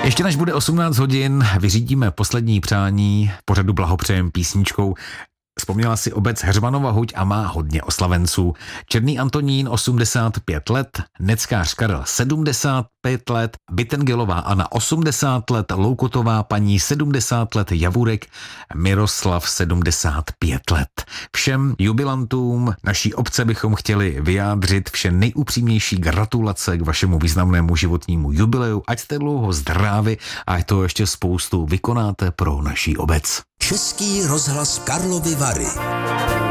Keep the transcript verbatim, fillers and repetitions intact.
Ještě než bude osmnáct hodin, vyřídíme poslední přání, pořadu blahopřejem písničkou. Vzpomněla si obec Heřmanova Huť a má hodně oslavenců. Černý Antonín osmdesát pět let, Neckář Karel sedmdesát pět let, Bytengelová Anna osmdesát let, Loukotová paní sedmdesát let, Javurek Miroslav sedmdesát pět let. Všem jubilantům naší obce bychom chtěli vyjádřit vše nejupřímnější gratulace k vašemu významnému životnímu jubileu. Ať jste dlouho zdraví a ať to ještě spoustu vykonáte pro naší obec. Český rozhlas Karlovy Vary.